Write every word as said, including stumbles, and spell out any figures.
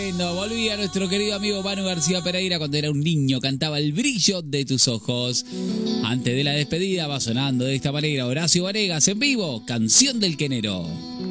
No, volvía nuestro querido amigo Manu García Pereira cuando era un niño, cantaba El brillo de tus ojos. Antes de la despedida va sonando de esta manera Horacio Vanegas en vivo, Canción del Quenero.